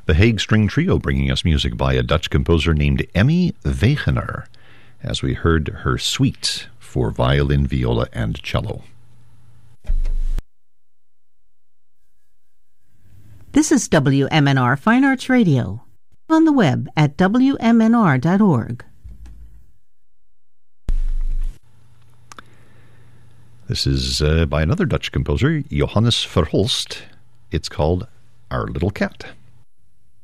The Hague String Trio bringing us music by a Dutch composer named Emmy Wegener, as we heard her suite for violin, viola, and cello. This is WMNR Fine Arts Radio, on the web at WMNR.org. This is by another Dutch composer, Johannes Verhulst. It's called Our Little Cat.